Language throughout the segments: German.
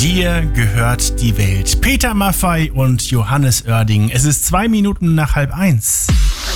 Dir gehört die Welt. Peter Maffay und Johannes Oerding. Es ist 2 Minuten nach 12:30.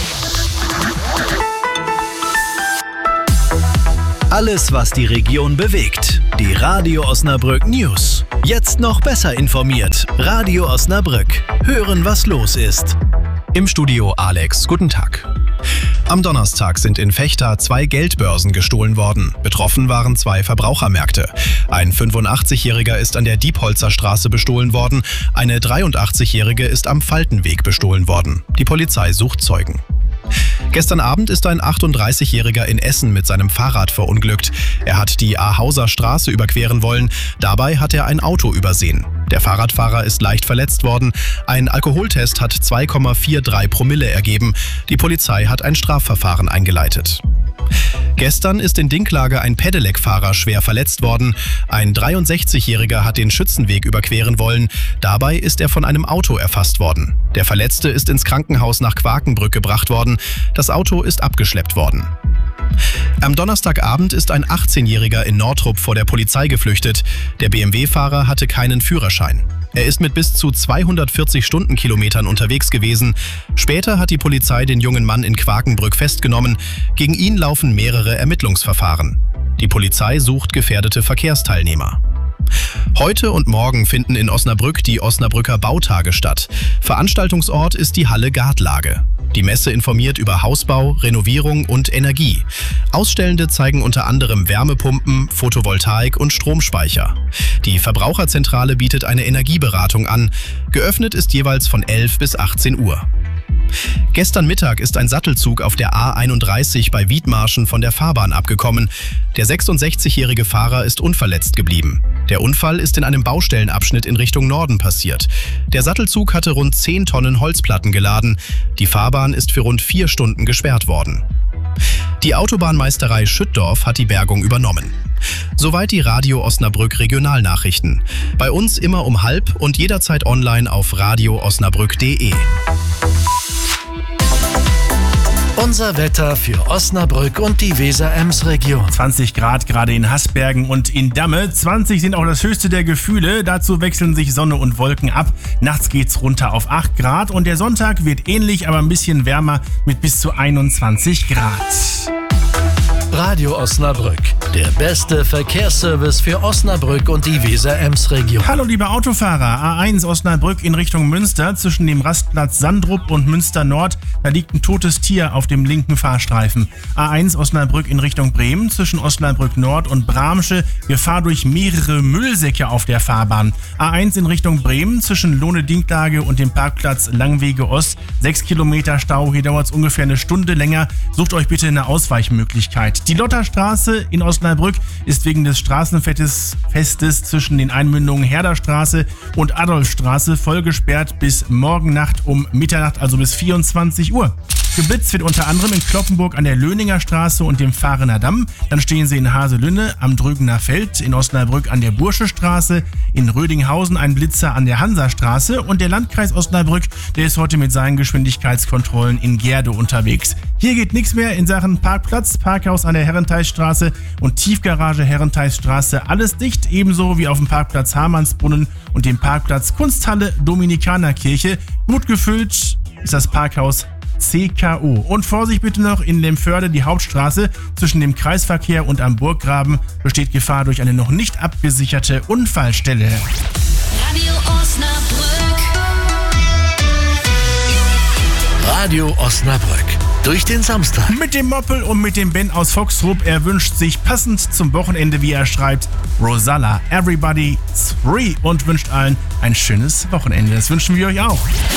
Alles, was die Region bewegt. Die Radio Osnabrück News. Jetzt noch besser informiert. Radio Osnabrück. Hören, was los ist. Im Studio Alex. Guten Tag. Am Donnerstag sind in Vechta 2 Geldbörsen gestohlen worden. Betroffen waren 2 Verbrauchermärkte. Ein 85-Jähriger ist an der Diepholzer Straße bestohlen worden. Eine 83-Jährige ist am Faltenweg bestohlen worden. Die Polizei sucht Zeugen. Gestern Abend ist ein 38-Jähriger in Essen mit seinem Fahrrad verunglückt. Er hat die Ahauser Straße überqueren wollen. Dabei hat er ein Auto übersehen. Der Fahrradfahrer ist leicht verletzt worden. Ein Alkoholtest hat 2,43 Promille ergeben. Die Polizei hat ein Strafverfahren eingeleitet. Gestern ist in Dinklage ein Pedelec-Fahrer schwer verletzt worden. Ein 63-Jähriger hat den Schützenweg überqueren wollen. Dabei ist er von einem Auto erfasst worden. Der Verletzte ist ins Krankenhaus nach Quakenbrück gebracht worden. Das Auto ist abgeschleppt worden. Am Donnerstagabend ist ein 18-Jähriger in Nortrup vor der Polizei geflüchtet. Der BMW-Fahrer hatte keinen Führerschein. Er ist mit bis zu 240 Stundenkilometern unterwegs gewesen. Später hat die Polizei den jungen Mann in Quakenbrück festgenommen. Gegen ihn laufen mehrere Ermittlungsverfahren. Die Polizei sucht gefährdete Verkehrsteilnehmer. Heute und morgen finden in Osnabrück die Osnabrücker Bautage statt. Veranstaltungsort ist die Halle Gartlage. Die Messe informiert über Hausbau, Renovierung und Energie. Ausstellende zeigen unter anderem Wärmepumpen, Photovoltaik und Stromspeicher. Die Verbraucherzentrale bietet eine Energieberatung an. Geöffnet ist jeweils von 11 bis 18 Uhr. Gestern Mittag ist ein Sattelzug auf der A31 bei Wiedmarschen von der Fahrbahn abgekommen. Der 66-jährige Fahrer ist unverletzt geblieben. Der Unfall ist in einem Baustellenabschnitt in Richtung Norden passiert. Der Sattelzug hatte rund 10 Tonnen Holzplatten geladen. Die Fahrbahn ist für rund 4 Stunden gesperrt worden. Die Autobahnmeisterei Schüttdorf hat die Bergung übernommen. Soweit die Radio Osnabrück Regionalnachrichten. Bei uns immer um 12:30 und jederzeit online auf radioosnabrück.de. Unser Wetter für Osnabrück und die Weser-Ems-Region. 20 Grad gerade in Hasbergen und in Damme. 20 sind auch das höchste der Gefühle. Dazu wechseln sich Sonne und Wolken ab. Nachts geht's runter auf 8 Grad und der Sonntag wird ähnlich, aber ein bisschen wärmer mit bis zu 21 Grad. Radio Osnabrück, der beste Verkehrsservice für Osnabrück und die Weser-Ems-Region. Hallo liebe Autofahrer, A1 Osnabrück in Richtung Münster zwischen dem Rastplatz Sandrup und Münster Nord. Da liegt ein totes Tier auf dem linken Fahrstreifen. A1 Osnabrück in Richtung Bremen zwischen Osnabrück Nord und Bramsche. Gefahr durch mehrere Müllsäcke auf der Fahrbahn. A1 in Richtung Bremen zwischen Lohne-Dinklage und dem Parkplatz Langwege Ost. 6 Kilometer Stau, hier dauert es ungefähr eine Stunde länger. Sucht euch bitte eine Ausweichmöglichkeit. Die Lotterstraße in Osnabrück ist wegen des Straßenfestes zwischen den Einmündungen Herderstraße und Adolfstraße voll gesperrt bis morgen Nacht um Mitternacht, also bis 24 Uhr. Geblitzt wird unter anderem in Kloppenburg an der Löninger Straße und dem Fahrener Damm. Dann stehen sie in Haselünne am Drügener Feld, in Osnabrück an der Bursche Straße, in Rödinghausen ein Blitzer an der Hansastraße und der Landkreis Osnabrück, der ist heute mit seinen Geschwindigkeitskontrollen in Gerde unterwegs. Hier geht nichts mehr in Sachen Parkplatz, Parkhaus an der Herrentheisstraße und Tiefgarage Herrentheisstraße, alles dicht, ebenso wie auf dem Parkplatz Hamannsbrunnen und dem Parkplatz Kunsthalle Dominikanerkirche. Gut gefüllt ist das Parkhaus CKO. Und Vorsicht bitte noch, in Lemförde die Hauptstraße zwischen dem Kreisverkehr und am Burggraben besteht Gefahr durch eine noch nicht abgesicherte Unfallstelle. Radio Osnabrück. Radio Osnabrück. Durch den Samstag. Mit dem Moppel und mit dem Ben aus Foxrup. Er wünscht sich passend zum Wochenende, wie er schreibt, Rosalla, Everybody's Free und wünscht allen ein schönes Wochenende. Das wünschen wir euch auch.